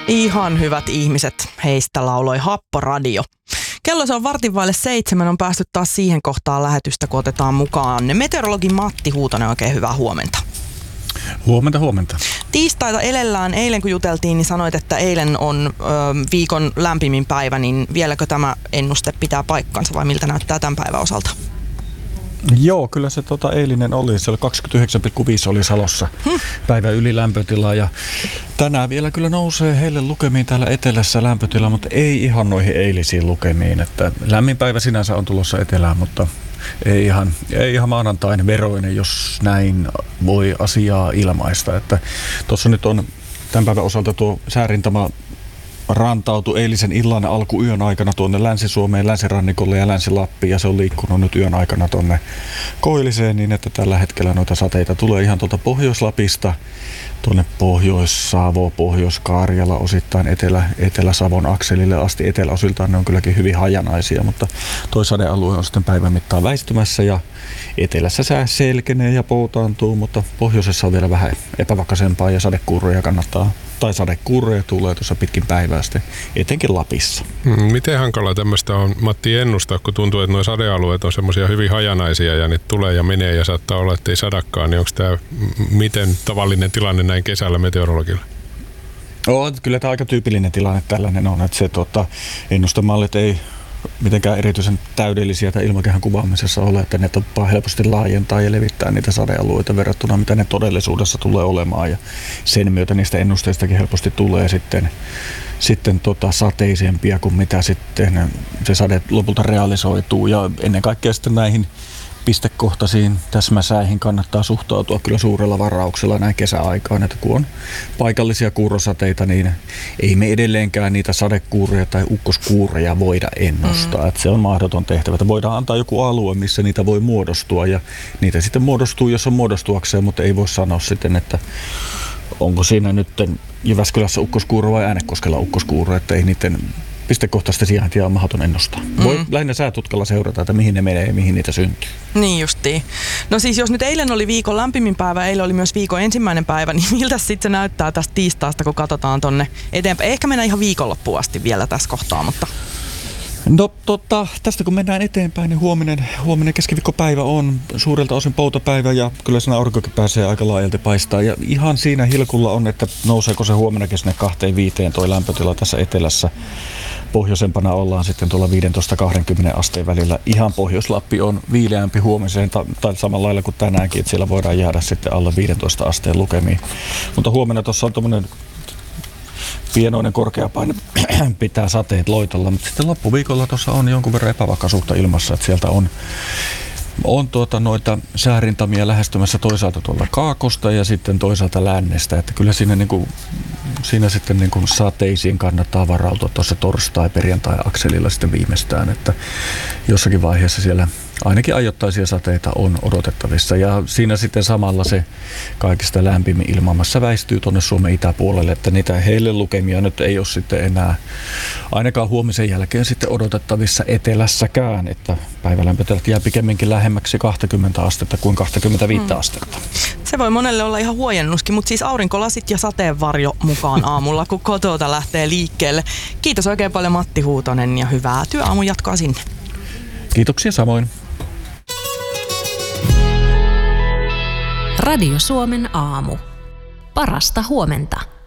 Ihan hyvät ihmiset, heistä lauloi Happo Radio. Kello se on 6:15, on päästy taas siihen kohtaan lähetystä, kun otetaan mukaan meteorologi Matti Huutonen. Oikein hyvää huomenta. Huomenta. Tiistaita elellään. Eilen kun juteltiin, niin sanoit, että eilen on viikon lämpimin päivä, niin vieläkö tämä ennuste pitää paikkansa vai miltä näyttää tämän päivän osalta? Joo, kyllä se eilinen oli. Se oli 29,5 oli Salossa päivän ylilämpötila ja tänään vielä kyllä nousee heille lukemiin täällä etelässä lämpötila, mutta ei ihan noihin eilisiin lukemiin. Että lämmin päivä sinänsä on tulossa etelään, mutta ei ihan maanantain veroinen, jos näin voi asiaa ilmaista. Että tuossa nyt on tämän päivän osalta tuo säärintama rantautui eilisen illan alkuyön aikana tuonne Länsi-Suomeen, länsirannikolle ja Länsi-Lappiin ja se on liikkunut nyt yön aikana tuonne Koilliseen niin, että tällä hetkellä noita sateita tulee ihan tuolta Pohjois-Lapista tuonne Pohjois-Savo, Pohjois-Karjala, osittain Etelä-Savon akselille asti. Eteläosiltaan ne on kylläkin hyvin hajanaisia, mutta toi sadealue on sitten päivän mittaan väistymässä ja etelässä sää selkenee ja poutaantuu, mutta pohjoisessa on vielä vähän epävakaisempaa ja sadekuuroja sadekuuroja tulee tuossa pitkin päivää sitten, etenkin Lapissa. Miten hankala tämmöistä on, Matti, ennustaa, kun tuntuu, että nuo sadealueet on semmoisia hyvin hajanaisia ja niitä tulee ja menee ja saattaa olla, että ei sadakaan, niin onko tämä miten tavallinen tilanne näin kesällä meteorologilla? Kyllä tämä aika tyypillinen tilanne tällainen on, että se ennustemallit ei mitenkään erityisen täydellisiä tai ilmakehän kuvaamisessa ole, että ne tappaa helposti laajentaa ja levittää niitä sadealueita verrattuna mitä ne todellisuudessa tulee olemaan ja sen myötä niistä ennusteistakin helposti tulee sitten sateisempia kuin mitä sitten se sade lopulta realisoituu ja ennen kaikkea sitten näihin pistekohtaisiin täsmäsäihin kannattaa suhtautua kyllä suurella varauksella näin kesäaikaan, että kun on paikallisia kuurosateita, niin ei me edelleenkään niitä sadekuureja tai ukkoskuureja voida ennustaa. Että se on mahdoton tehtävä. Että voidaan antaa joku alue, missä niitä voi muodostua ja niitä sitten muodostuu, jos on muodostuakseen, mutta ei voi sanoa sitten, että onko siinä nyt Jyväskylässä ukkoskuuro vai Äänekoskella ukkoskuuro, että ei niiden pistekohtaista sijaintia on mahdoton ennustaa. Voi lähinnä säätutkalla seurata, että mihin ne menee ja mihin niitä syntyy. Niin justiin. No siis jos nyt eilen oli viikon lämpimin päivä, eilen oli myös viikon ensimmäinen päivä, niin miltä sitten se näyttää tästä tiistaista, kun katsotaan tonne eteenpäin? Ehkä mennään ihan viikonloppuun asti vielä tässä kohtaa, mutta... No tästä kun mennään eteenpäin, niin huominen keskiviikkopäivä on suurelta osin poutapäivä ja kyllä siinä aurinkokin pääsee aika laajalti paistaa. Ja ihan siinä hilkulla on, että nouseeko se huomennakin sinne 2-5 toi lämpötila tässä etelässä. Pohjoisempana ollaan sitten tuolla 15-20 asteen välillä. Ihan Pohjois-Lappi on viileämpi huomiseen tai samalla lailla kuin tänäänkin, että siellä voidaan jäädä sitten alle 15 asteen lukemiin. Mutta huomenna tuossa on tommoinen pienoinen korkeapaine pitää sateet loitolla, mutta sitten loppuviikolla tuossa on jonkun verran epävakaisuutta ilmassa, että sieltä on noita säärintamia lähestymässä toisaalta tuolta kaakosta ja sitten toisaalta lännestä, että kyllä siinä sitten sateisiin kannattaa varautua tuossa torstai-perjantai-akselilla sitten viimeistään, että jossakin vaiheessa siellä ainakin ajoittaisia sateita on odotettavissa ja siinä sitten samalla se kaikista lämpimin ilmamassa väistyy tuonne Suomen itäpuolelle, että niitä heille lukemia nyt ei ole sitten enää ainakaan huomisen jälkeen sitten odotettavissa etelässäkään, että päivälämpötilat jää pikemminkin lähemmäksi 20 astetta kuin 25 astetta. Se voi monelle olla ihan huojennuskin, mutta siis aurinkolasit ja sateenvarjo mukaan aamulla, kun kotota lähtee liikkeelle. Kiitos oikein paljon Matti Huutonen ja hyvää työaamun jatkoa sinne. Kiitoksia samoin. Radio Suomen aamu. Parasta huomenta.